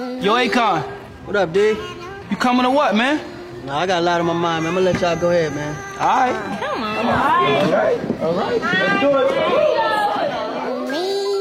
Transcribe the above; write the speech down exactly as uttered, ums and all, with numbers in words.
Yo, Akon. What up, D? You coming or what, man? Nah, I got a lot on my mind, man. I'm gonna let y'all go ahead, man. All right. Come on. All right. All right. All right. Let's do it.